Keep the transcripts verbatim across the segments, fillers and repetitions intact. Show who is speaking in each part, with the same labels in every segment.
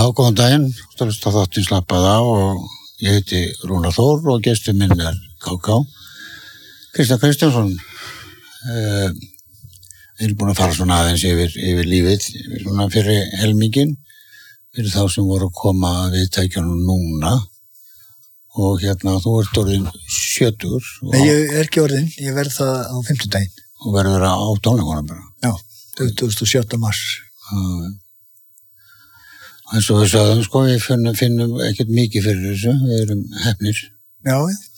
Speaker 1: góðan daginn, stórst að þáttinn slappað á og ég heiti Rúnar Þór og gestur minn er K K. Kristján Kristjánsson. Uh, við erum búin að fara svona aðeins yfir, yfir lífið, yfir svona fyrir helmingin, fyrir þá sem voru að koma við tækjanum núna. Og hérna, þú ert orðin sjötugur.
Speaker 2: Nei, ég er ekki orðin, ég verð það á fimmtudaginn.
Speaker 1: Og verður á tónleikunum bara.
Speaker 2: Já, tuttugasta og sjötta mars.
Speaker 1: Já. En svo við sagðum, sko, við finnum, finnum ekkert mikið fyrir þessu, við erum hefnir.
Speaker 2: Já.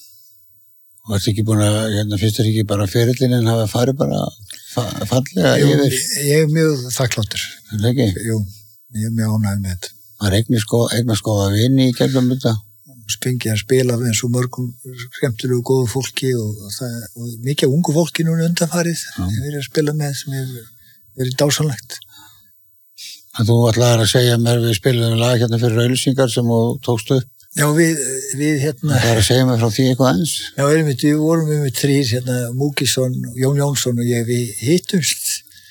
Speaker 1: Og varst ekki búin að, hérna, finnst þér ekki bara ferillin en hafa farið bara fa fallega
Speaker 2: Jú,
Speaker 1: yfir?
Speaker 2: Ég er mjög þakkláttur.
Speaker 1: Er það ekki?
Speaker 2: Jú, ég er mjög ánægður með þetta.
Speaker 1: Var eignast sko, eignast góða vini í gegnum þetta?
Speaker 2: Spengið að spila með svo mörgum skemmtilegu góðu fólki og, það, og mikið ungu fólki núna undanfarið. Ég verið að spila með sem hefur verið dásanlegt.
Speaker 1: En þú ætlaðir að segja mér, við spilum lag hérna fyrir auglýsingar sem þú tókst upp.
Speaker 2: Já, við, við hérna...
Speaker 1: Það er að segja mér frá því eitthvað eins.
Speaker 2: Já, við, við vorum við með þrír, hérna, Múkisson, Jón Jónsson og ég, við hittumst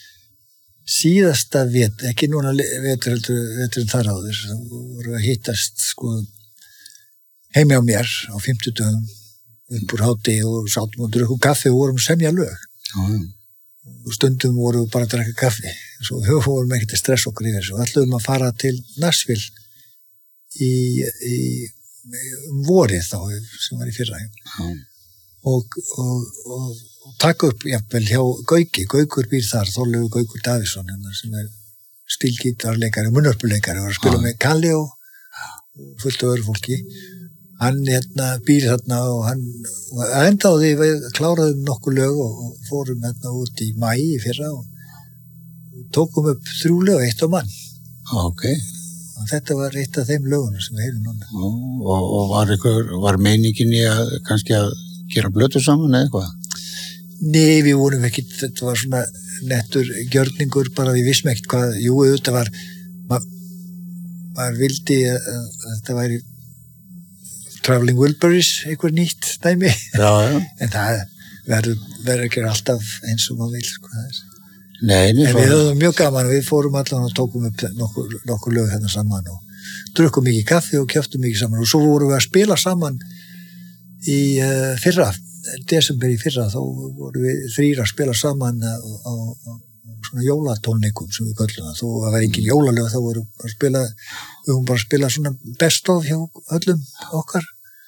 Speaker 2: síðasta vet, ekki núna vetur, vetur þar á þess. Við vorum að hittast, sko, heimi á mér á fimmtudögum, upp úr hátti og sátum og drukkum kaffi og vorum að semja lög.
Speaker 1: Já.
Speaker 2: Og stundum vorum við bara að drekka kaffi. Svo við vorum ekkert að stressa okkur yfir þessu. Við ætluðum að fara til Nashville í, í, í vorið þá, sem var í fyrra.
Speaker 1: Já.
Speaker 2: Og, og, og, og taka upp, jafnvel, hjá Gauki. Gaukur býr þar, Þorleifur Gaukur Davíðsson, sem er stílgítarleikari, munnörpuleikari, og að spila Já. Með Kalli og, og fullt af öðru fólki. Hann hérna, býr þarna og hann enda á því við kláraðum nokkuð lög og, og fórum hérna út í maí í fyrra og tókum upp þrjú lög, eitt á mann.
Speaker 1: Ok.
Speaker 2: Og þetta var eitt af þeim lögunum sem við heyrum núna.
Speaker 1: Og, og var, ykkur, var meiningin í að kannski að gera blötu saman eða eitthvað?
Speaker 2: Nei, við vorum ekki, þetta var svona nettur gjörningur, bara við vissum ekkert hvað, jú, þetta var, maður mað vildi að, að þetta væri Traveling Wilburys, einhver nýtt dæmi.
Speaker 1: Já, já.
Speaker 2: En það verður, verður ekki alltaf eins og maður vil, sko það er.
Speaker 1: Nei, nei.
Speaker 2: En við höfum mjög gaman og við fórum allan og tókum upp nokkur, nokkur lög hérna saman og drukkum mikið kaffi og kjöftum mikið saman og svo vorum við að spila saman í uh, fyrra, desember í fyrra, þá vorum við þrír að spila saman á, á, á svona jólatónleikum sem við köllum það. Þó að það var ekki jólalög, þá vorum við að spila, við vorum bara að spila svona best of hjá öllum okkar.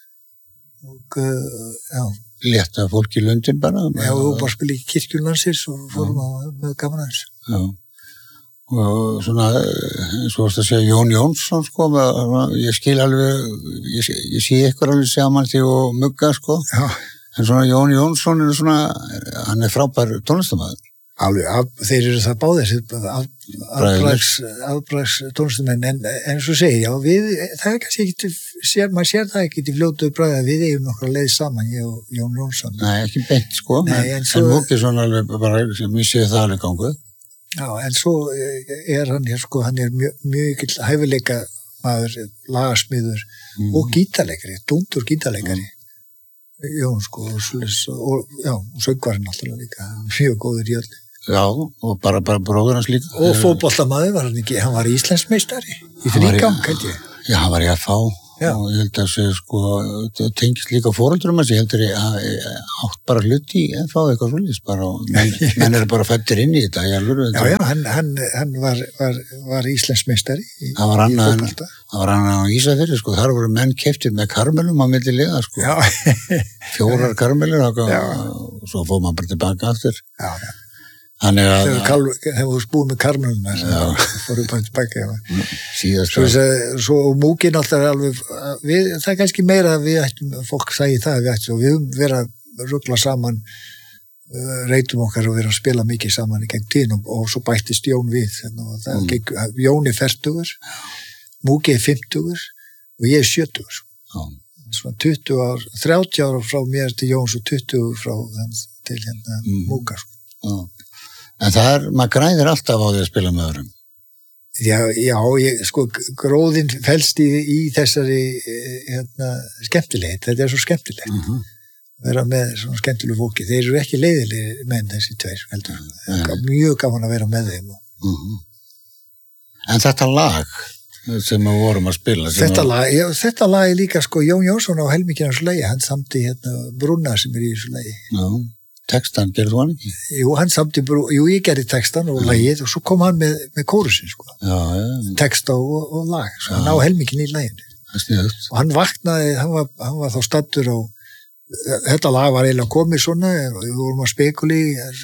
Speaker 2: Og, uh, já.
Speaker 1: Létta fólk í löndin bara?
Speaker 2: Já, við vorum bara að spila í kirkjunlandsins og fórum á með gaman aðeins.
Speaker 1: Já. Og svona, eins og varst að segja Jón Jónsson, sko, ég skil alveg, ég, ég sé ykkur alveg saman því og mugga, sko.
Speaker 2: Já. En
Speaker 1: svona Jón Jónsson er svona, hann er frábær tónlistarmaður.
Speaker 2: Alveg, af, þeir eru það báðir, af, afbrags, afbrags tónlistumenn, en, en svo segir, já, við, það er kannski ekki, sér, maður sér það ekki til fljótu bræði að við eigum nokkra leið saman, ég og Jón Jónsson.
Speaker 1: Nei, ekki beint, sko,
Speaker 2: Nei, en, en, svo,
Speaker 1: en Múkisson alveg bara, sem ég sé það alveg ganguð.
Speaker 2: Já, en svo er hann hér, sko, hann er mjög, mjög hæfileika maður, lagasmiður mm. og gítarleikari, dúndur gítarleikari. Mm. Jón, sko, og, og, já, og söngvarinn alltaf líka, mjög góður í öllu.
Speaker 1: Já, og bara, bara bróður hans líka.
Speaker 2: Og fótboltamaður var hann ekki, hann var Íslandsmeistari í þrígang, held ég.
Speaker 1: Já, hann var í F H og ég held að segja, sko, tengist líka fóreldurum hans, ég heldur að átt bara hluti í F H eitthvað svolítið, bara, menn, menn er bara fættir inn í þetta, ég alveg.
Speaker 2: Já, já, hann, hann, hann var, var, var Íslandsmeistari í
Speaker 1: það var annað, það var annað á Ísafirði, sko, þar voru menn keyptir með karmelum á milli liða, sko.
Speaker 2: Já.
Speaker 1: Fjórar karmelur, og svo fór maður bara tilbaka aftur.
Speaker 2: Já, já.
Speaker 1: Þannig að
Speaker 2: þegar þú spúið með karmelum fórum bara tilbaka
Speaker 1: síðast
Speaker 2: svo, svo múkin alltaf er alveg við, það er kannski meira að við ættum fólk sæði það við ættum við höfum verið að ruggla saman uh, reytum okkar og verið að spila mikið saman í gegn tíðin og, og svo bættist Jón við og það mm. gekk, Jón er fertugur Múki er fimmtugur og ég er sjötugur
Speaker 1: mm.
Speaker 2: svona tuttugu ár, þrjátíu ára frá mér til Jóns og tuttugu frá til hérna mm. Múka
Speaker 1: mm. En það er, maður græðir alltaf á því að spila með öðrum.
Speaker 2: Já, já, ég, sko, gróðin felst í, í þessari hérna, skemmtilegt. Þetta er svo skemmtilegt. Mm-hmm. Vera með svona skemmtilegu fólki. Þeir eru ekki leiðilegir menn þessi tveir, heldur. Mm-hmm. Mjög gaman að vera með þeim.
Speaker 1: Mm-hmm. En þetta lag, sem við vorum að spila.
Speaker 2: Þetta
Speaker 1: að...
Speaker 2: lag, já, þetta lag er líka sko Jón Jónsson á helminginn hans lagi, hann samti hérna Brúna sem er í þessu lagi.
Speaker 1: Já, textan, gerði þú hann ekki?
Speaker 2: Jú, hann samti Brúna, jú, ég gerði textan og lagið og svo kom hann með, með kórusin sko.
Speaker 1: Já, já.
Speaker 2: Texta og, og lag, svo hann á helminginn í laginu.
Speaker 1: Það sniðugt.
Speaker 2: Og hann vaknaði, hann var, hann var þá stattur á, þetta lag var eiginlega komið svona, við vorum að spekuli,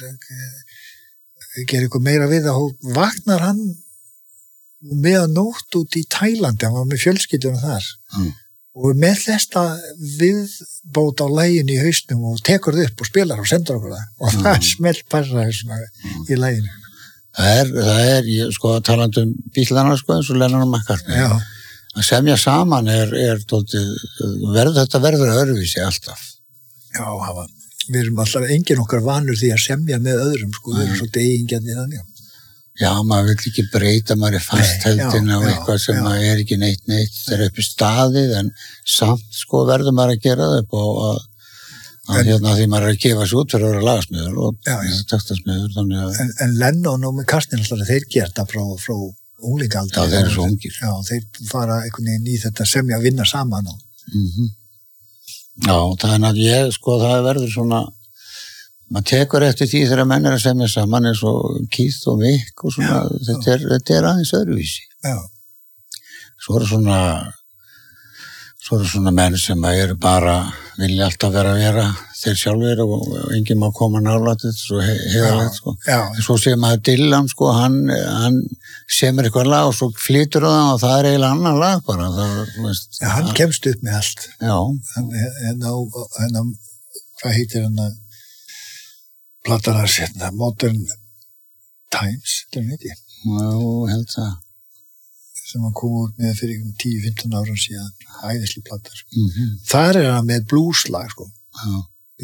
Speaker 2: gera eitthvað meira við það, og vaknar hann með nótt út í Tælandi, hann var með fjölskylduna þar
Speaker 1: mm.
Speaker 2: og með þetta viðbót á laginu í hausnum og tekur þau upp og spilar og sendur okkur það og mm. það smelt parraði svona mm. í laginu.
Speaker 1: Það er, það er, ég, sko, talandi um Bítlana, sko, eins og Lennon og McCartney.
Speaker 2: Já.
Speaker 1: Að semja saman er, er tóttið, verður, þetta verður öðruvísi alltaf.
Speaker 2: Já, hafa. Við erum alltaf engin okkar vanur því að semja með öðrum, sko, við erum svolítið eigingjarnir þannig. Já,
Speaker 1: maður vil ekki breyta, maður er fastheldin á eitthvað sem já. Maður er ekki neitt neitt, það er upp í staðið, en samt, sko, verður maður að gera það upp og að, að en, hérna því maður er að gefa sér út fyrir að vera lagasmiður og textasmiður, þannig að...
Speaker 2: En, en Lennon og McCartney alltaf, þeir gera það frá, frá unglingaaldri.
Speaker 1: Já, þeir eru svo ungir.
Speaker 2: Já, þeir fara einhvern veginn í þetta semja að vinna saman og...
Speaker 1: Mm-hmm. Já, það er að ég, sko, það verður svona... Maður tekur eftir því þegar menn er að semja saman eins og Keith og Mick og svona, já, þetta, er, þetta er aðeins öðruvísi.
Speaker 2: Já.
Speaker 1: Svo eru svona, svo eru svona menn sem eru bara, vilja alltaf vera að vera þeir sjálfur og enginn má koma nálægt þetta, svo heiðalegt, sko.
Speaker 2: Já.
Speaker 1: Svo sé maður Dylan, sko, hann, hann semur eitthvað lag og svo flytur það og það er eiginlega annan lag bara. Það, veist,
Speaker 2: já, hann kemst upp með allt.
Speaker 1: Já.
Speaker 2: Hann á, hann á, hvað heitir hann að platan hans hérna, Modern Times, það veit ég.
Speaker 1: Já, held það.
Speaker 2: Sem hann kom út með fyrir tíu til fimmtán árum síðan, æðisli platar.
Speaker 1: Mm-hmm.
Speaker 2: Þar er hann með blueslag, sko.
Speaker 1: Já.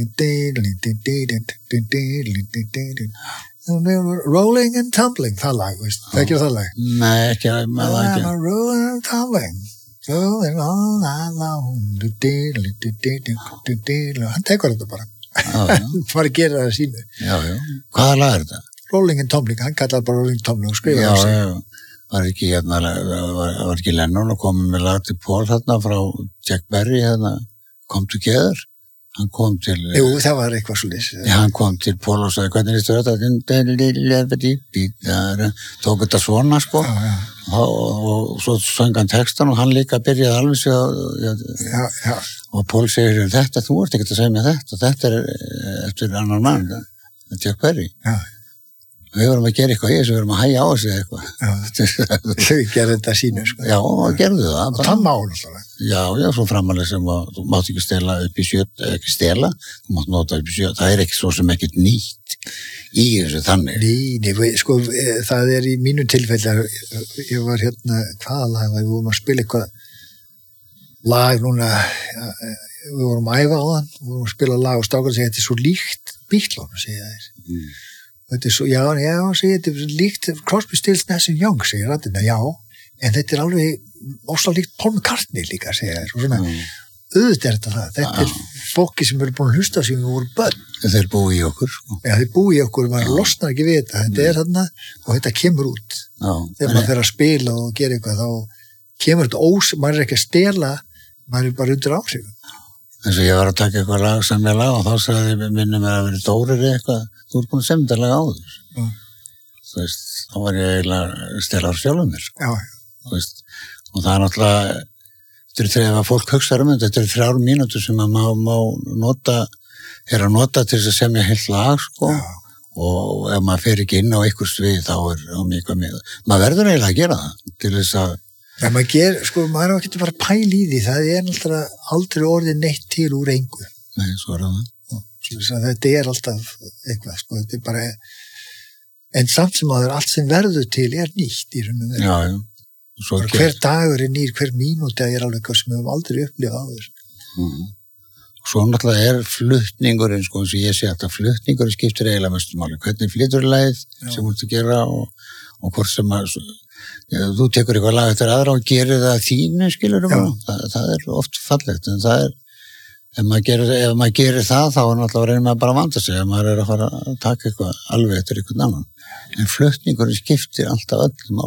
Speaker 2: Rolling and Tumbling, það lag, veist, það ekki það lag?
Speaker 1: Nei, ekki, maður ekki.
Speaker 2: Rolling and Tumbling, rolling all night long, hann tekur þetta bara.
Speaker 1: Já, já.
Speaker 2: Var að gera það sínu.
Speaker 1: Já, já. Hvaða lag er þetta?
Speaker 2: Rolling and Tumbling, hann kallar bara Rolling and Tumbling og skrifa það sig.
Speaker 1: Já, já. Var ekki, hérna, var, var ekki Lennon og komið með lag til Paul þarna frá Jack Berry, hérna, Come Together. Hann kom til...
Speaker 2: Jú, það var eitthvað svolítið.
Speaker 1: Já, hann kom til Paul og sagði, hvernig er þetta? Tók þetta svona, sko.
Speaker 2: Já, já.
Speaker 1: Og, og, og svo söng hann textan og hann líka byrjaði alveg sig að...
Speaker 2: Já, já.
Speaker 1: Og Paul segir, þetta, þú ert ekkert að segja mér þetta, þetta er eftir annan mann, þetta er Jack Berry.
Speaker 2: Já.
Speaker 1: Við vorum að gera eitthvað í þessu, við vorum að hægja á þessu eitthvað.
Speaker 2: Já, þau gerði þetta sínu, sko.
Speaker 1: Já, og gerðu það.
Speaker 2: Og það má náttúrulega.
Speaker 1: Já, já, svo framalega sem að þú mátt ekki stela upp í sjöt, ekki stela, þú mátt nota upp í sjöt, það er ekki svo sem ekkert nýtt í þessu þannig.
Speaker 2: Ný, ný, sko, það er í mínu tilfelli, ég var hérna, hvaða lag, við vorum að spila eitthvað lag núna, við vorum að æfa á þann, við vorum að spila lag og stákar og segja, þetta er svo líkt Beatlunum, segja þér. Mm. Þetta er svo, já, já, segja, þetta er líkt Crosby, Stills, Nash and Young, segja rættina, já, en þetta er alveg ósláð líkt Paul McCartney líka, segja þér, og svona, mm. auðvitað er þetta það, þetta ah. er fólki sem eru búin að hlusta sem við vorum börn.
Speaker 1: Þeir búi í okkur, sko.
Speaker 2: Já, þeir búi í okkur, maður losnar ekki við þetta, þetta mm. er þarna, og þetta kemur út.
Speaker 1: Já.
Speaker 2: Þegar maður fer að spila og gera eitthvað, þá kemur þetta ós, maður er ekki að stela, maður er bara undir áhrifum.
Speaker 1: Þess að ég var að taka eitthvað lag sem ég lag og þá sagði ég minni mér að vera dórir eitthvað, þú ert búin að semja þetta lag áður. Mm. Þú veist, þá var ég eiginlega stela á sjálfum mér.
Speaker 2: Já.
Speaker 1: Þú veist, og það er náttúrulega, þetta er þegar fólk hugsaður um þetta, þetta er þrjár mínútur sem að má, má nota, er að nota til þess að semja heilt lag, sko. Já. Og ef maður fer ekki inn á einhver svið, þá er á mikið með. Maður verður eiginlega að gera það til þess að
Speaker 2: Já, maður ger, sko, maður er ekki bara pæl í því, það er alltaf aldrei orðið neitt til úr engu.
Speaker 1: Nei, svo er það.
Speaker 2: Svo þetta er alltaf eitthvað, sko, þetta er bara, en samt sem að allt sem verður til er nýtt í raun og veru.
Speaker 1: Já, já. Svo
Speaker 2: er hver dagur er nýr, hver mínúti er alveg eitthvað sem við höfum aldrei upplifað áður.
Speaker 1: Mm. Svo náttúrulega er flutningurinn, sko, eins og ég sé að flutningurinn skiptir eiginlega mestu máli. Hvernig flytur leið sem þú ert að gera og, og hvort sem að Já, þú tekur eitthvað lag eftir aðra og gerir það þínu, skilur um það, það er oft fallegt, en það er ef maður gerir, ef maður gerir það þá er náttúrulega reynir maður bara að vanda sig ef maður er að fara að taka eitthvað alveg eftir eitthvað annan en flutningurinn skiptir alltaf öllu máli.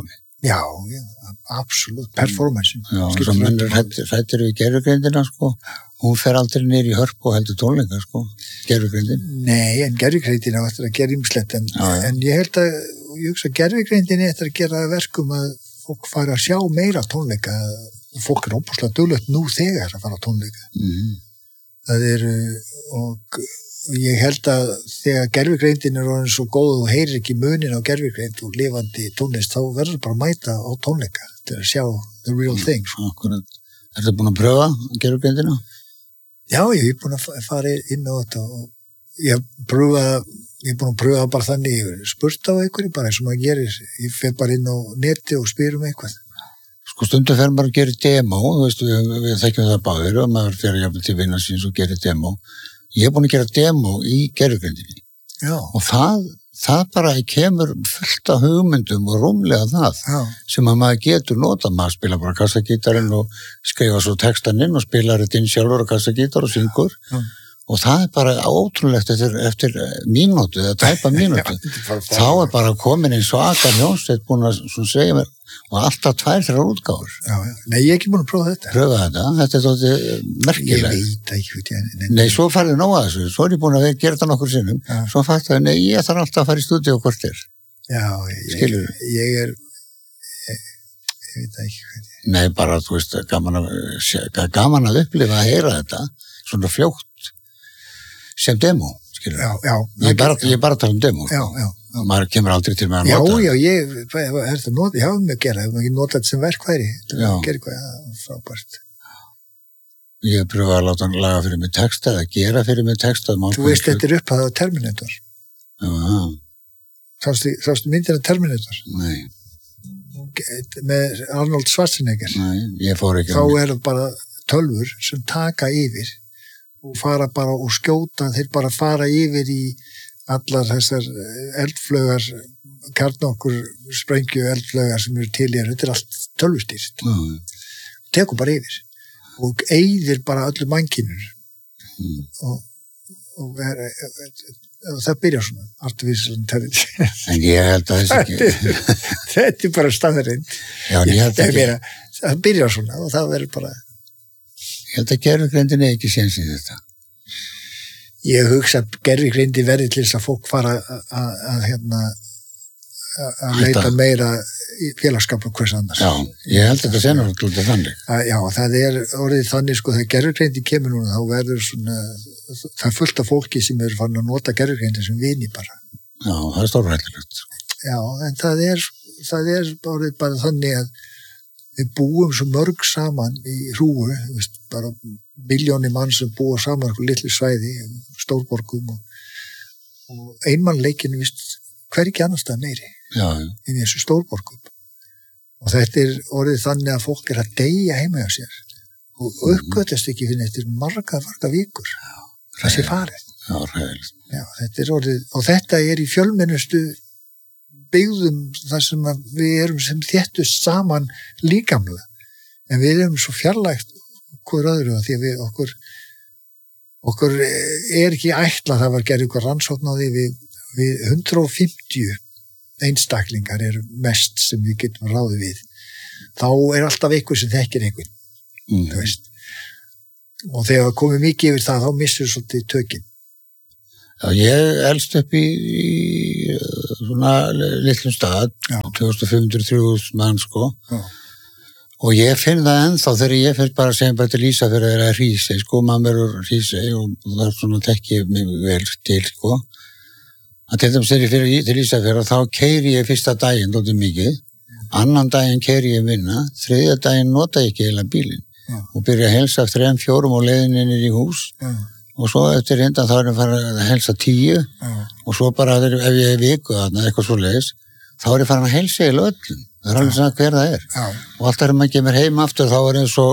Speaker 2: Já, já, absolutt, performance.
Speaker 1: Já, og svo menn hrættir við gervigreindina, sko. Hún fer aldrei niður í hörp og heldur tónleika, sko, gervigreindin.
Speaker 2: Nei, en gervigreindin á eftir að gera ýmislegt, en,
Speaker 1: já, já.
Speaker 2: en ég held að, ég hugsa, gervigreindin eftir að gera verkum að fólk fara að sjá meira tónleika, og fólk er óbúslega duglegt nú þegar að fara á tónleika. Mm. Það er, og ég held að þegar gervigreindin er orðin svo góð og heyrir ekki munin á gervigreind og lifandi tónlist, þá verður bara að mæta á tónleika til að sjá the real thing.
Speaker 1: Akkurat. Er það búin að pröfa gervigreindina?
Speaker 2: Já, ég er búin að fara inn á þetta og ég pröfa, ég er búin að pröfa bara þannig, spurt á einhverju bara eins og maður gerir, ég fer bara inn á neti og spyr um eitthvað.
Speaker 1: Sko stundum fer maður að gera demo, þú veist, við, við þekkjum það báðir og maður fer jafnvel til vinna síns og gerir demo. Ég er búin að gera demo í gervigreindinni. Já. Og það, það bara kemur fullt af hugmyndum og rúmlega það Já. Sem að maður getur notað. Maður spila bara kassagítarinn og skrifa svo textan inn og spila þetta inn sjálfur á kassagítar og syngur. Já. Og það er bara ótrúlegt eftir, eftir mínútu, eða tæpa mínútu. Þá er bara komin einn svakar hljómsveit búin að segja mér og alltaf tvær þrjár útgáfur.
Speaker 2: Já, já. Nei, ég er ekki búin að prófa þetta.
Speaker 1: Pröfa þetta, þetta er þóttið merkilegt.
Speaker 2: Ég veit ekki, veit ég. Nei,
Speaker 1: nei svo farið nóg að þessu, svo er ég búin að gera þetta nokkur sinnum, já. Svo fætti að nei, ég þarf alltaf að fara í stúdíu og hvort er.
Speaker 2: Já, ég, ég er, ég, ég veit ekki, veit ég.
Speaker 1: Nei, bara, þú veist, gaman að, gaman að upplifa að heyra þetta, svona fljótt, sem demo, skilur.
Speaker 2: Já, já.
Speaker 1: Ég er bara, ég er bara að tala um demo.
Speaker 2: Já, já.
Speaker 1: Og maður kemur aldrei til með að
Speaker 2: já,
Speaker 1: nota.
Speaker 2: Já, já, ég, er þetta nota, ég hafa mig að gera, ég hef ekki notað þetta sem verkværi,
Speaker 1: já.
Speaker 2: Gera eitthvað, já, frábært.
Speaker 1: Ég pröfa að láta hann laga fyrir mig texta, eða gera fyrir mig texta.
Speaker 2: Þú veist, þetta er upphæðað á Terminator.
Speaker 1: Já.
Speaker 2: Sástu, sástu myndina Terminator?
Speaker 1: Nei.
Speaker 2: Með Arnold Schwarzenegger.
Speaker 1: Nei, ég fór ekki.
Speaker 2: Þá eru bara tölvur sem taka yfir og fara bara og skjóta, þeir bara fara yfir í allar þessar eldflögar, kjarnokkur, sprengju eldflögar sem eru til í hér, þetta er allt tölvustýrt. Mm. Tekur bara yfir og eyðir bara öllu mannkynur. Mm. Og, og, er, er, er, og það byrjar svona, artificial intelligence.
Speaker 1: En ég held að þess ekki...
Speaker 2: Þetta er bara staðurinn.
Speaker 1: Já, en ég held ekki...
Speaker 2: Það byrjar svona og það verður bara...
Speaker 1: Ég held að gervigreindin er ekki séns í þetta.
Speaker 2: Ég hugsa að gervigreindi verði til þess að fólk fara að hérna að leita meira í félagskap og hvers annars.
Speaker 1: Já, ég held að þetta sé náttúrulega þannig.
Speaker 2: Að, já, það er orðið þannig sko, þegar gervigreindi kemur núna, þá verður svona, það er fullt af fólki sem er farin að nota gervigreindi sem vini bara.
Speaker 1: Já, það er stórhættulegt.
Speaker 2: Já, en það er, það er orðið bara þannig að við búum svo mörg saman í hrúu, veist, bara miljónir mann sem búa saman á litlu svæði, stórborgum og, og einmannleikin, veist, hver ekki annars það meiri
Speaker 1: já,
Speaker 2: inn í þessu stórborgum. Og þetta er orðið þannig að fólk er að deyja heima hjá sér og uppgötast ekki fyrir eftir marga, marga vikur. Það sé farið.
Speaker 1: Já, ræðilegt.
Speaker 2: Já, þetta er orðið, og þetta er í fjölmennustu byggðum þar sem við erum sem þéttust saman líkamlega, en við erum svo fjarlægt hver öðru því að við okkur okkur er ekki ætla það var gerð ykkur rannsókn á því við, við hundrað og fimmtíu einstaklingar eru mest sem við getum ráðið við, þá er alltaf einhver sem þekkir einhvern mm. þú veist, og þegar komið mikið yfir það þá missur svolítið tökin.
Speaker 1: Já, ég elst upp í, í svona litlum stað, tvö þúsund fimm hundruð til þrjú þúsund mann, sko. Já. Og ég finn það ennþá þegar ég fyrir bara að segja bara til Ísafjörður að það er Hrísey, sko, maður er Hrísey og það er svona tekki mig vel til, sko. Að til dæmis þegar ég fyrir til Ísafjörður þá keyri ég fyrsta daginn dálítið mikið, annan daginn keyri ég vinna, þriðja daginn nota ég ekki heila bílinn og byrja að helsa þrem, fjórum og leiðinni í hús. Já. Og svo eftir hindan þá erum við að helsa tíu mm. og svo bara ef ég er viku þarna, eitthvað svo leiðis, þá er ég farin að helsa í öllum. Það er alveg svona hver það er. Mm. Og alltaf er maður kemur heim aftur þá er eins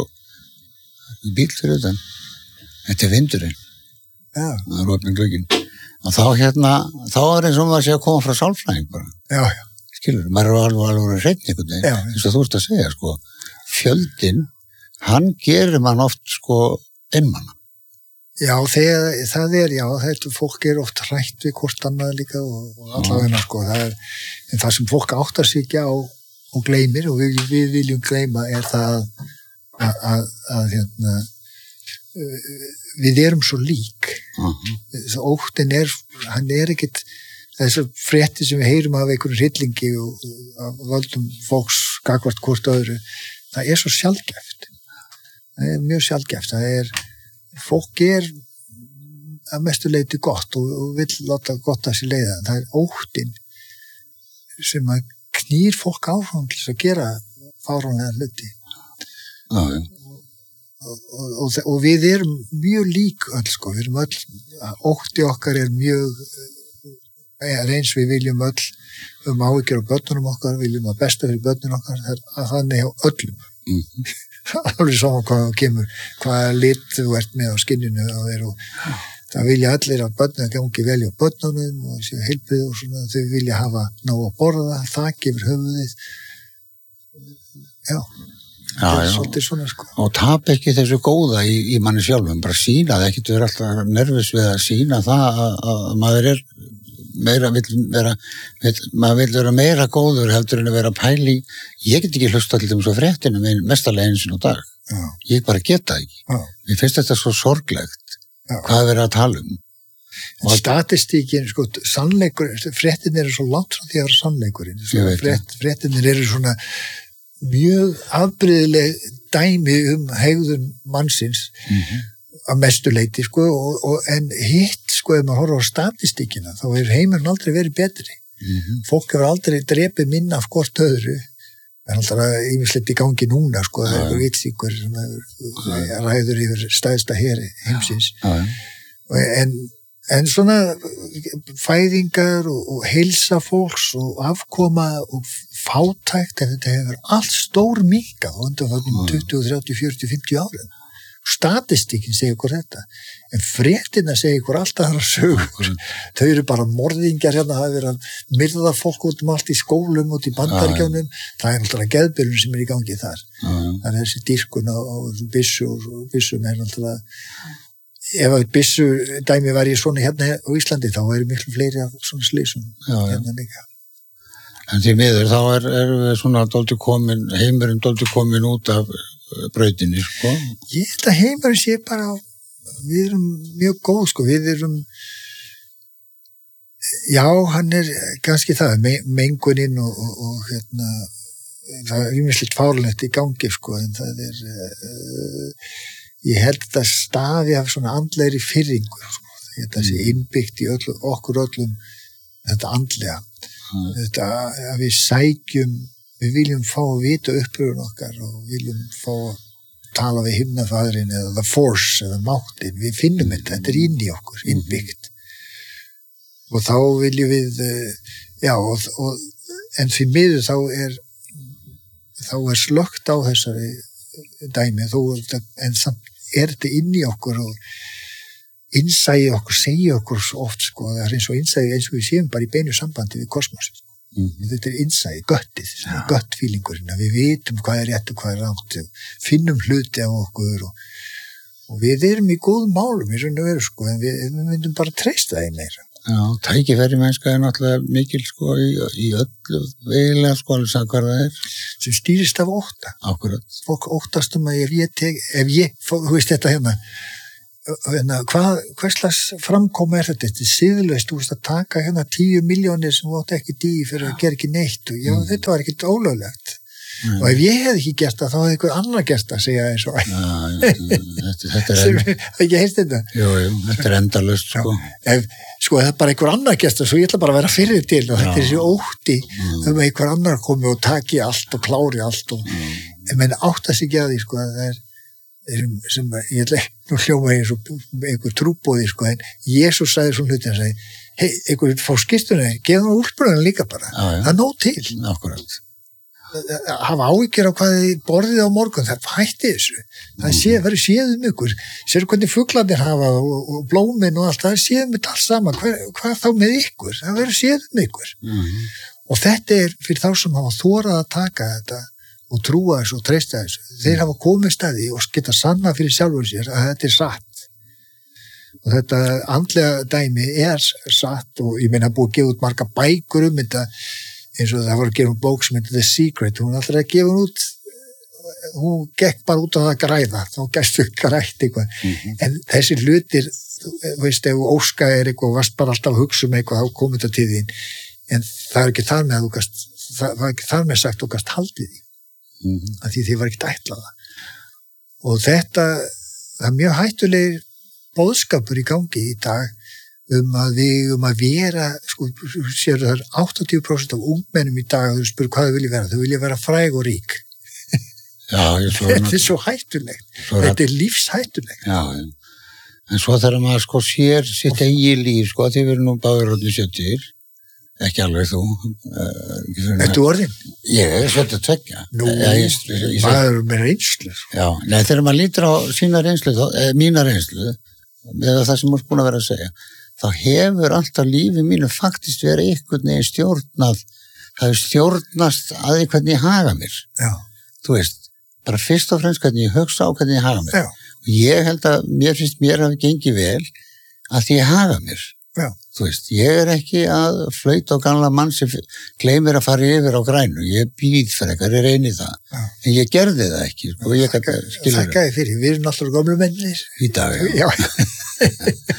Speaker 1: og bíl fyrir utan. Þetta er vindurinn. Mm. Það er opinn glögginn. Og þá hérna, þá er eins og maður sé að koma frá sálfræðing bara.
Speaker 2: Já, já.
Speaker 1: Skilur, maður er alveg alveg að hreinn einhvern veginn. Eins og þú ert að segja, sko. Fjöldinn, hann gerir mann oft, sko, einmanna.
Speaker 2: Já, þegar, það er, já, þetta fólk er oft hrætt við hvort annað líka og, og allavegna, sko, það er, en það sem fólk áttar sig ekki á og gleymir og við, við viljum gleyma er það að, að, að, að hérna, við erum svo lík. Uh-huh. Óttin er, hann er ekkit, þessar fréttir sem við heyrum af einhverjum hryllingi og af völdum fólks gagvart hvort öðru, það er svo sjaldgæft. Það er mjög sjaldgæft. Það er, fólk er að mestu leyti gott og, og vill láta gott að sér leiða. Það er óttin sem að knýr fólk áfram til að gera fáránlega hluti.
Speaker 1: Já, já.
Speaker 2: Og, og, og við erum mjög lík öll, sko. Við erum öll, ótti okkar er mjög, er eins við viljum öll um áhyggjur á börnunum okkar, viljum að besta fyrir börnunum okkar, það er þannig hjá öllum. Mm. Alveg saman hvað það kemur, hvaða lit þú ert með á skinninu á þér og það vilja allir að börnum gangi vel á börnunum og séu heilbrigð og svona, þau vilja hafa nóg að borða, þak yfir höfuðið. Já,
Speaker 1: Já,
Speaker 2: það er
Speaker 1: já.
Speaker 2: svolítið svona, sko.
Speaker 1: Og tap ekki þessu góða í, í manni sjálfum, bara sína það, ekki vera alltaf nervus við að sína það að, að maður er meira, vill vera, vill, maður vil vera meira góður heldur en að vera pæli. Ég get ekki hlusta til þeim svo fréttinu með mestarlega einu sinni á dag.
Speaker 2: Já.
Speaker 1: Ég bara geta ekki.
Speaker 2: Já.
Speaker 1: Mér finnst þetta svo sorglegt,
Speaker 2: Já.
Speaker 1: hvað er verið að tala um.
Speaker 2: En statistíkin, sko, sannleikur, fréttinir eru svo langt frá því að vera sannleikurinn. Frétt, fréttinir eru svona mjög afbrigðileg dæmi um hegðun mannsins
Speaker 1: Mm-hmm.
Speaker 2: að mestu leyti, sko, og, og, en hitt, sko, ef maður horfir á statistíkina, þá er heimurinn aldrei verið betri.
Speaker 1: Mm-hmm.
Speaker 2: Fólk hefur aldrei drepið minna af hvort öðru, en alltaf ýmislegt í gangi núna, sko, það er einhver vitsíkur sem er, ræður yfir stæðsta heri heimsins.
Speaker 1: Já, já.
Speaker 2: En, en svona fæðingar og, og heilsa fólks og afkoma og fátækt, en þetta hefur allt stór minkað á undanförnum tuttugu, þrjátíu, fjörutíu, fimmtíu árum. Statistíkin segir ykkur þetta, en fréttina segir ykkur alltaf þar að sögur. Þau eru bara morðingjar hérna, það er verið að myrða fólk út um allt í skólum, út í bandaríkjánum, það er alltaf geðbyrjun sem er í gangi þar. Já, já. Það er þessi dýrkun á, á byssu og byssum er alltaf, ef að byssu dæmi var ég svona hérna á Íslandi, þá eru miklu fleiri af svona slysum hérna líka.
Speaker 1: En því miður, þá er, er við svona dálítið komin, heimurinn dálítið komin út af brautinni, sko.
Speaker 2: Ég held að heimurinn sé bara, við erum mjög góð, sko, við erum, já, hann er kannski það, me, menguninn og, og, og hérna, það er ýmislegt fárlegt í gangi, sko, en það er, uh, ég held að það stafi af svona andlegri firringu, sko, þetta sé innbyggt í öllu, okkur öllum, þetta andlega. Mm. Þetta að við sækjum, við viljum fá að vita uppröðun okkar og viljum fá að tala við himnafæðurinn eða the force eða máttin, við finnum þetta, þetta er inn í okkur, innbyggt. Og þá viljum við, já, og, og, en því miður þá er, þá er slögt á þessari dæmi, þó, en samt er þetta inn í okkur og innsæði okkur, segja okkur svo oft, sko, það er eins og innsæði eins og við séum bara í beinu sambandi við kosmosið. Mm. Þetta er innsæði, göttið, ja. Göttfílingurinn, að við vitum hvað er rétt og hvað er rátt, finnum hluti af okkur og, og við erum í góðum málum í raun og veru, sko, en við, við myndum bara treysta það í meira.
Speaker 1: Já, tækifæri mennska er náttúrulega mikil, sko, í, í öllu vegilega, sko, alveg sagði hvað það er.
Speaker 2: Sem stýrist af ótta.
Speaker 1: Akkurat.
Speaker 2: Fólk óttast um að ef ég teg, ef ég, þú veist þetta hérna, hérna, hvað, hverslags framkoma er þetta? Þetta er siðlaust, þú veist að taka hérna tíu milljónir sem þú átt ekki dýi fyrir að gera ekki neitt og já, mm. þetta var ekkert ólöglegt. Mm. Og ef ég hef ekki gert það, þá hefði einhver annar gert það, segja eins og. Já, þetta, þetta er enn. Það ekki heist þetta?
Speaker 1: Jú, jú, þetta er endalaust, sko.
Speaker 2: Ef, sko, það er bara einhver annar gert það, svo ég ætla bara að vera fyrir til og þetta er þessi ótti mm. um að einhver annar komi og taki allt og klári allt og, mm. en menn átta sig ekki að því, sko, það er sem ég ætla ekki að hljóma eins og einhver trúbóði, sko, en Jesús sagði svona hluti, hann sagði, hei, einhver fá skýrtunni, geða hann úrsprungan líka bara, já, já. Það er nóg til.
Speaker 1: Akkurat.
Speaker 2: Hafa áhyggjur á hvað þið borðið á morgun, það hætti þessu, það sé, verður séð um ykkur, sér hvernig fuglarnir hafa og, og blómin og allt, það er séð um þetta allt saman, hvað, hvað þá með ykkur, það verður séð um ykkur. Mm. Og þetta er fyrir þá sem hafa þórað að taka þetta og trúa þessu og treysta þessu. Þeir hafa komið staði og geta sanna fyrir sjálfur sér að þetta er satt. Og þetta andlega dæmi er satt og ég meina búið að gefa út marga bækur um þetta eins og það var að gera um bók sem heitir The Secret, hún alltaf að gefa hún út, hún gekk bara út á það að græða, þá gæstu grætt eitthvað, mm-hmm. en þessi hlutir, veist, ef óska er eitthvað, varst bara alltaf að hugsa um eitthvað, þá komið þetta til þín, en það er ekki þar með að þú gast, það var ekki þar með sagt þú gast haldið því, mm-hmm. af því þið var ekki ætlaða. Og þetta, það er mjög hættuleg boðskapur í gangi í dag um að við, um að vera, sko, séu það er áttatíu prósent af ungmennum í dag, þú spyrir hvað þau vilja vera, þau vilja vera fræg og rík.
Speaker 1: Já, ég svo...
Speaker 2: Þetta er svo hættulegt, svo þetta er lífshættulegt.
Speaker 1: Já, en svo þegar maður sko sér sitt eigi líf, sko, því við erum nú báður orðin sjöttir, ekki alveg þú.
Speaker 2: Uh, er þú orðin?
Speaker 1: Ég er svolítið tveggja.
Speaker 2: Nú, maður með reynslu.
Speaker 1: Já, nei, þegar maður lítur á sína reynslu, eða mína reynslu, eða það sem maður er búin að vera að segja, þá hefur alltaf lífið mínu faktist verið einhvern veginn stjórnað, það hefur stjórnast að því hvernig ég haga mér.
Speaker 2: Já.
Speaker 1: Þú veist, bara fyrst og fremst hvernig ég hugsa á hvernig ég haga mér.
Speaker 2: Já.
Speaker 1: Og ég held að mér finnst mér hafi gengið vel að því ég haga mér.
Speaker 2: Já.
Speaker 1: Þú veist, ég er ekki að flauta á gamla mann sem gleymir að fara yfir á grænu. Ég býð frekar, ég reyni það. Já. En ég gerði það ekki. Sko, ég
Speaker 2: Þakka, þakkaði fyrir, við erum náttúrulega gömlu mennir.
Speaker 1: Í dag, já.
Speaker 2: Já.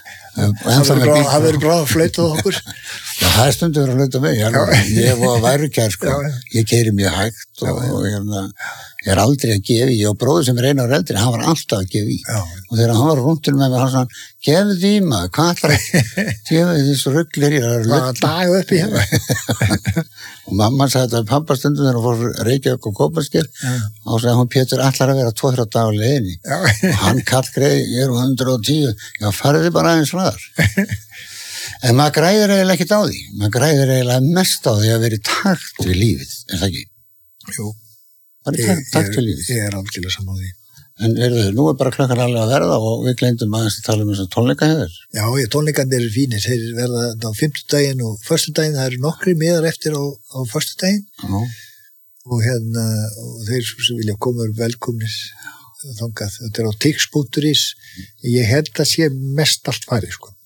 Speaker 2: Það verður bráð að flauta okkur.
Speaker 1: Já, það er stundu verið að flauta mig. Ég, ég var værukær, sko. Já, já. Ég keiri mjög hægt og, og hérna, ég er aldrei að gefa í. Og bróður sem er einu ára eldri, hann var alltaf að gefa í. Já. Og þegar hann var rúntur með mig, hann sann, gefið því maður, hvað ætlar að gefa því þessu rugglir í að
Speaker 2: lögna? Það dag upp í hérna.
Speaker 1: Og mamma sagði þetta við pappa stundum þegar hún fór Reykjavík og Kópasker og sagði hún Pétur allar að vera tvo þrjá daga á leiðinni og hann kall greið, ég er hundrað og tíu, já farið þið bara aðeins hraðar. En maður græðir eiginlega ekkert á því, maður græðir eiginlega mest á því að vera í takt við lífið, er það ekki?
Speaker 2: Jú,
Speaker 1: bara í takt, takt við lífið.
Speaker 2: Ég er algjörlega saman á því.
Speaker 1: En eru þau, nú er bara klokkan alveg að verða og við gleymdum aðeins að tala um þess að tónleika hefur.
Speaker 2: Já, ég, tónleikarnir eru fínir, þeir verða á fimmtudaginn og föstudaginn, það eru nokkri miðar eftir á, á föstudaginn
Speaker 1: Já.
Speaker 2: Og hérna, og þeir sem vilja koma eru velkomnir þangað, þetta er á tix punktur is, ég held að sé mest allt farið, sko.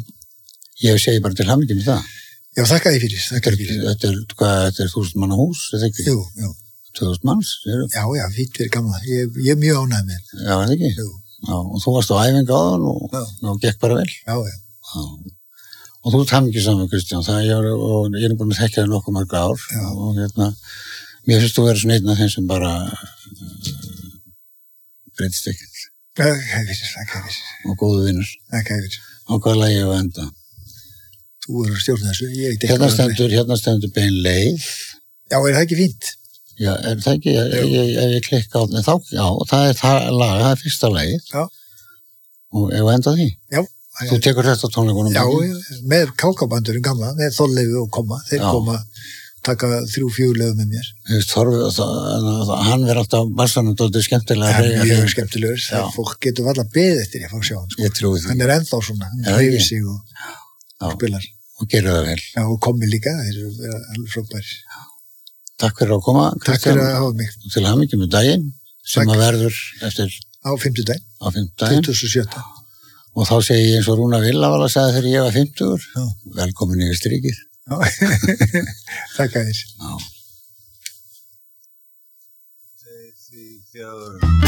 Speaker 1: Já, ég segi bara til hamingju með það.
Speaker 2: Já, þakka því fyrir, þakka því fyrir.
Speaker 1: Þetta er, hvað, þetta er þúsund manna hús, er það ekki?
Speaker 2: Jú, jú.
Speaker 1: tvöþúsund manns, eru?
Speaker 2: Já, já, fínt fyrir gamla. Ég, ég er mjög ánægð með.
Speaker 1: Já, er það ekki?
Speaker 2: Jú.
Speaker 1: Já, og þú varst á æfingu áðan og, og gekk bara vel.
Speaker 2: Já, já.
Speaker 1: Já. Og þú tam ekki saman, Kristján, það ég, og ég er búin að þekka þér nokkuð mörg ár.
Speaker 2: Já.
Speaker 1: Og hérna, mér finnst þú að vera svona einn af þeim sem bara uh, breytist ekkert.
Speaker 2: Þakka fyrir, þakka fyrir.
Speaker 1: Og góðu vinnur.
Speaker 2: Þakka fyrir.
Speaker 1: Og hvað lagi ég að enda?
Speaker 2: Þú eru að stjórna þessu. Ég
Speaker 1: hérna stendur, hérna stendur bein leið.
Speaker 2: Já, er það ekki fínt?
Speaker 1: Já, er það ekki, ef ég, ég, ég klikka á það, þá, já, það er það lag, það er fyrsta lagið.
Speaker 2: Já.
Speaker 1: Og ef að enda því?
Speaker 2: Já.
Speaker 1: Þú tekur þetta á tónleikunum?
Speaker 2: Já, með kákabandurinn gamla, með Þorleifi og Koma, þeir já. Koma, taka þrjú, fjögur lögum með mér.
Speaker 1: Þú veist, Þorfi, hann verður alltaf bassanum dóttir skemmtilega.
Speaker 2: Það er mjög skemmtilegur, það fólk getur varla beðið eftir ég fá sjá hann, sko.
Speaker 1: Ég trúi því.
Speaker 2: Hann er ennþá svona, hann hreyfir sig og, og spilar.
Speaker 1: Og gerir það vel. Já,
Speaker 2: og Komi líka, þeir eru alveg frábærir.
Speaker 1: Takk fyrir að koma,
Speaker 2: Kristján. Takk fyrir að hafa mig.
Speaker 1: Til hamingju með daginn, sem Takk. Að verður eftir...
Speaker 2: Á fimmtudaginn.
Speaker 1: Á fimmtudaginn.
Speaker 2: tuttugasta og sjötta.
Speaker 1: Og þá segi ég eins og Rúna Villavala sagði þegar ég var fimmtugur. Já. Velkomin yfir strikið.
Speaker 2: Já. Takk að þér.
Speaker 1: Já.